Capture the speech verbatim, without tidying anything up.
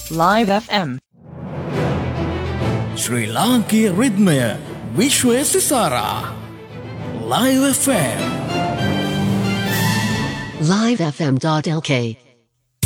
Live F M. Sri Lanka Ritmaya Vishwe Sisara Live F M live f m dot l k